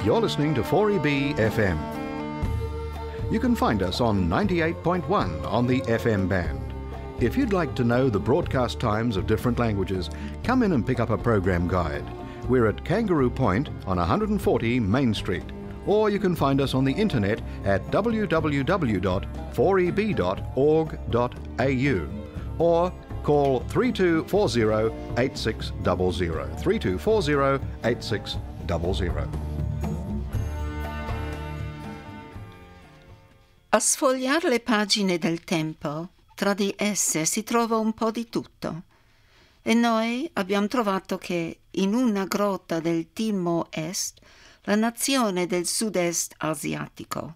You're listening to 4EB FM. You can find us on 98.1 on the FM band. If you'd like to know the broadcast times of different languages, come in and pick up a program guide. We're at Kangaroo Point on 140 Main Street. Or you can find us on the internet at www.4eb.org.au or call 3240 8600 3240 8600. A sfogliare le pagine del tempo, tra di esse si trova un po' di tutto. E noi abbiamo trovato che in una grotta del Timor Est, la nazione del sud-est asiatico,